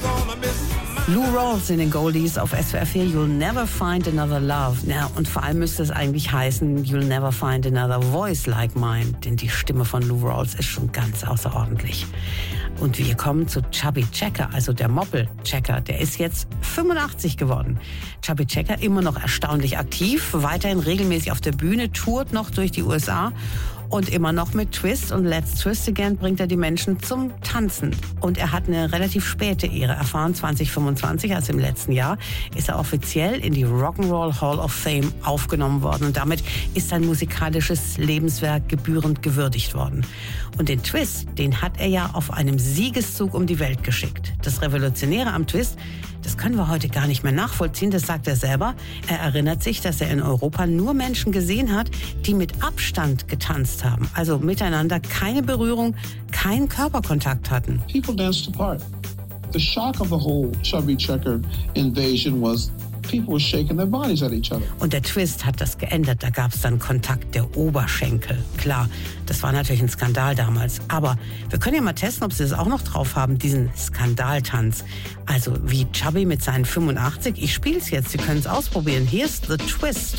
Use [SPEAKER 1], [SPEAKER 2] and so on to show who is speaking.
[SPEAKER 1] Lou Rawls in den Goldies auf SWR 4, You'll Never Find Another Love. Ja, und vor allem müsste es eigentlich heißen, You'll Never Find Another Voice Like Mine. Denn die Stimme von Lou Rawls ist schon ganz außerordentlich. Und wir kommen zu Chubby Checker, also der Moppel-Checker. Der ist jetzt 85 geworden. Chubby Checker immer noch erstaunlich aktiv, weiterhin regelmäßig auf der Bühne, tourt noch durch die USA. Und immer noch mit Twist und Let's Twist Again bringt er die Menschen zum Tanzen. Und er hat eine relativ späte Ära erfahren, 2025, also im letzten Jahr, ist er offiziell in die Rock'n'Roll Hall of Fame aufgenommen worden. Und damit ist sein musikalisches Lebenswerk gebührend gewürdigt worden. Und den Twist, den hat er ja auf einem Siegeszug um die Welt geschickt. Das Revolutionäre am Twist, das können wir heute gar nicht mehr nachvollziehen, das sagt er selber. Er erinnert sich, dass er in Europa nur Menschen gesehen hat, die mit Abstand getanzt haben. Also miteinander keine Berührung, keinen Körperkontakt hatten.
[SPEAKER 2] People danced apart. The shock of the whole Chubby Checker invasion was people were shaking their bodies at each other.
[SPEAKER 1] Und der Twist hat das geändert. Da gab es dann Kontakt der Oberschenkel. Klar, das war natürlich ein Skandal damals. Aber wir können ja mal testen, ob sie das auch noch drauf haben, diesen Skandaltanz. Also wie Chubby mit seinen 85. Ich spiele es jetzt, Sie können es ausprobieren. Hier ist The Twist.